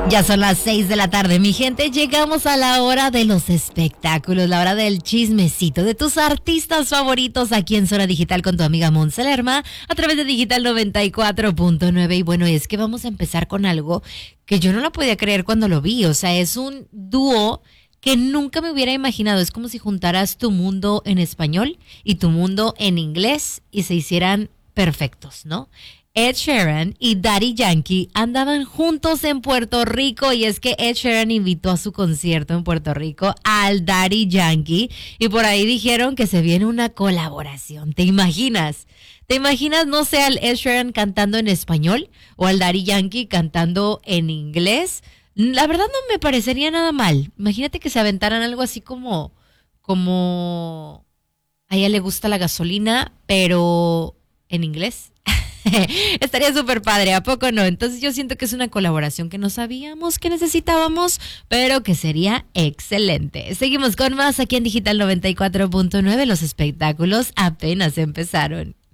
Ya son las 6 de la tarde, mi gente. Llegamos a la hora de los espectáculos, la hora del chismecito de tus artistas favoritos aquí en Zona Digital con tu amiga Monse Lerma a través de Digital 94.9. Y bueno, es que vamos a empezar con algo que yo no lo podía creer cuando lo vi. O sea, es un dúo que nunca me hubiera imaginado. Es como si juntaras tu mundo en español y tu mundo en inglés y se hicieran perfectos, ¿no? Ed Sheeran y Daddy Yankee andaban juntos en Puerto Rico y es que Ed Sheeran invitó a su concierto en Puerto Rico al Daddy Yankee y por ahí dijeron que se viene una colaboración. ¿Te imaginas? ¿Te imaginas, no sé, al Ed Sheeran cantando en español o al Daddy Yankee cantando en inglés? La verdad no me parecería nada mal. Imagínate que se aventaran algo así como a ella le gusta la gasolina, pero en inglés. Estaría súper padre, ¿a poco no? Entonces yo siento que es una colaboración que no sabíamos que necesitábamos, pero que sería excelente. Seguimos con más aquí en Digital 94.9. Los espectáculos apenas empezaron.